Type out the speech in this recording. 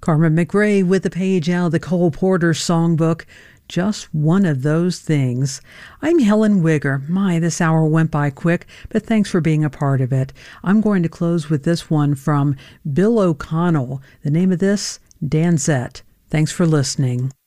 Carmen McRae with a page out of the Cole Porter songbook, Just One of Those Things. I'm Helen Wigger. My, this hour went by quick, but thanks for being a part of it. I'm going to close with this one from Bill O'Connell. The name of this, Danzette. Thanks for listening.